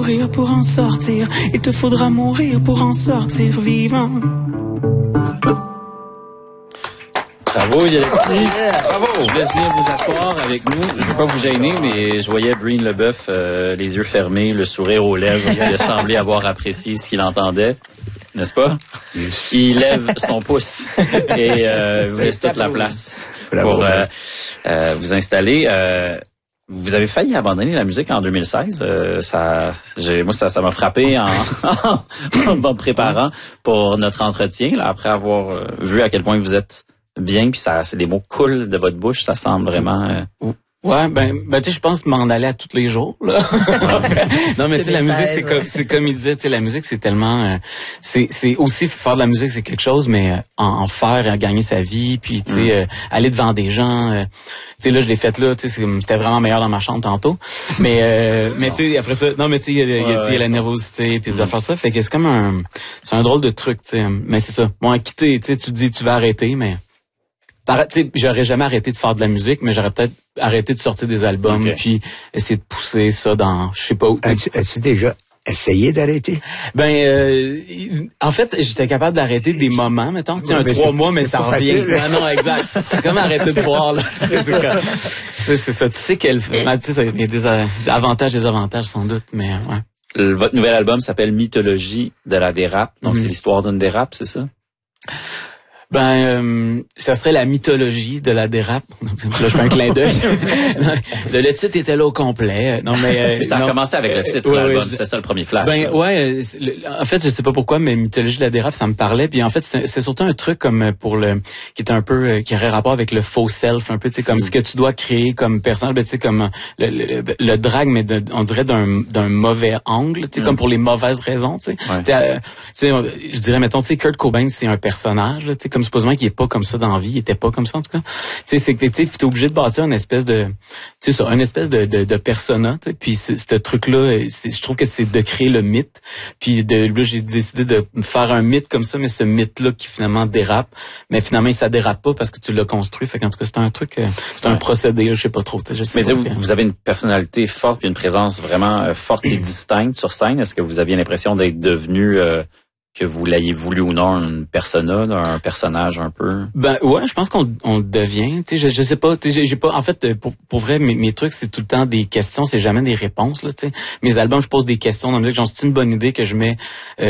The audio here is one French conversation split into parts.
mourir pour en sortir. Il te faudra mourir pour en sortir vivant. Bravo, Yalexis. Bravo. Je vous laisse venir vous asseoir avec nous. Je ne veux pas vous gêner, mais je voyais Breen Leboeuf, les yeux fermés, le sourire aux lèvres. Il semblait avoir apprécié ce qu'il entendait. N'est-ce pas? Il lève son pouce et vous laisse toute la place pour vous installer. Vous avez failli abandonner la musique en 2016. Ça m'a frappé en me préparant pour notre entretien, là, après avoir vu à quel point vous êtes bien, puis c'est les mots coulent de votre bouche, ça semble vraiment... Ouais, ben tu sais, je pense m'en aller à tous les jours là. Non mais tu sais, la musique c'est comme il disait, tu sais, la musique c'est tellement c'est aussi faire de la musique, c'est quelque chose, mais en faire, gagner sa vie, puis tu sais aller devant des gens, tu sais là je l'ai fait là, tu sais c'était vraiment meilleur dans ma chambre tantôt. Mais tu sais après ça, non mais tu sais il y a la nervosité puis des affaires ça, fait que c'est comme c'est un drôle de truc, tu sais. Mais c'est ça. Bon, quitter, tu sais, tu te dis tu vas arrêter, mais j'aurais jamais arrêté de faire de la musique, mais j'aurais peut-être arrêté de sortir des albums, puis essayer de pousser ça dans, je sais pas où. As-tu déjà essayé d'arrêter? En fait, j'étais capable d'arrêter des moments, mettons, un 3 mois, mais ça revient. Non, exact. C'est comme arrêter de boire, là. C'est ça. Tu sais il y a des avantages, désavantages, sans doute, mais ouais. Votre nouvel album s'appelle Mythologie de la dérape. Donc, c'est l'histoire d'une dérape, c'est ça? Ça serait la mythologie de la dérape. Là, je fais un clin d'œil. Le titre était là au complet. Non, mais ça a commencé avec le titre, l'album. C'est ça le premier flash. En fait, je sais pas pourquoi, mais mythologie de la dérape, ça me parlait. Puis en fait, c'est surtout un truc comme qui est un peu qui aurait rapport avec le faux self, un peu, tu sais, comme ce que tu dois créer comme personnage, tu sais, comme le drag, mais on dirait d'un mauvais angle, tu sais, comme pour les mauvaises raisons, tu sais. Je dirais, mettons, tu sais, Kurt Cobain, c'est un personnage, tu sais, comme supposément qu'il est pas comme ça dans la vie, il était pas comme ça en tout cas. Tu sais, c'est que tu es obligé de bâtir une espèce de, tu sais ça, une espèce de persona, tu sais. Puis ce truc-là, je trouve que c'est de créer le mythe. Puis là, j'ai décidé de faire un mythe comme ça, mais ce mythe-là qui finalement dérape, mais finalement ça dérape pas parce que tu l'as construit. Fait qu'en tout cas, c'est un truc, c'est un procédé, je sais pas trop. Je sais mais pas, vous avez une personnalité forte puis une présence vraiment forte et distincte sur scène. Est-ce que vous aviez l'impression d'être devenu que vous l'ayez voulu ou non, une persona, un personnage un peu? Ouais, je pense qu'on devient. Tu sais, je sais pas. Tu sais, j'ai pas. En fait, pour vrai, mes trucs, c'est tout le temps des questions, c'est jamais des réponses là. Tu sais, mes albums, je pose des questions dans la musique. Genre, c'est une bonne idée que je mets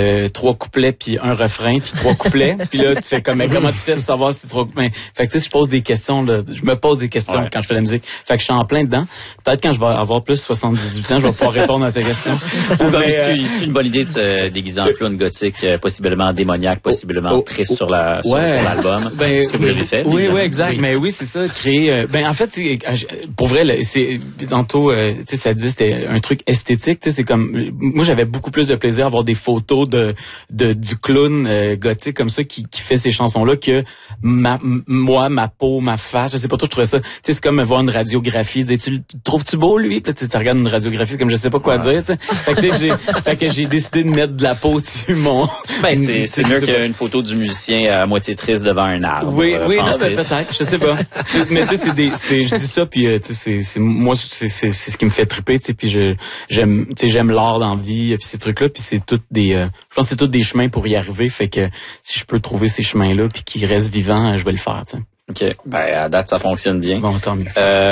3 couplets puis un refrain puis 3 couplets. Puis là, tu fais comme, mais comment tu fais pour savoir si c'est 3 couplets? Fait que tu sais, je pose des questions. Là, je me pose des questions quand je fais la musique. Fait que je suis en plein dedans. Peut-être quand je vais avoir plus 78 ans, je vais pouvoir répondre à ta question. C'est une bonne idée de se déguiser en clown gothique. Possiblement démoniaque, possiblement triste sur l'album. Ce que vous avez fait. Oui, exact. Mais oui, c'est ça, créer... en fait, pour vrai, c'est tantôt, tu sais, ça dit c'était un truc esthétique. Tu sais, c'est comme... Moi, j'avais beaucoup plus de plaisir à avoir des photos du clown gothique comme ça qui fait ces chansons-là que ma peau, ma face. Je sais pas trop, je trouvais ça... Tu sais, c'est comme voir une radiographie. Tu trouves-tu beau, lui? Puis là, tu regardes une radiographie comme je sais pas quoi dire, tu sais. Fait que j'ai décidé de mettre de la peau dessus mon... c'est mieux qu'une photo du musicien à moitié triste devant un arbre. Oui, non, peut-être, je sais pas. Mais tu sais, je dis ça, puis tu sais, c'est ce qui me fait triper, tu sais, puis j'aime l'art dans la vie, puis ces trucs-là, puis c'est toutes je pense que c'est tous des chemins pour y arriver, fait que si je peux trouver ces chemins-là, puis qu'ils restent vivants, je vais le faire, tu sais. OK. À date, ça fonctionne bien. Bon, tant mieux.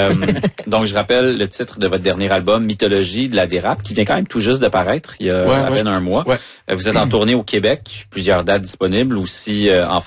Donc, je rappelle le titre de votre dernier album, Mythologie de la dérape, qui vient quand même tout juste de paraître, il y a à peine un mois. Ouais. Vous êtes en tournée au Québec, plusieurs dates disponibles, aussi en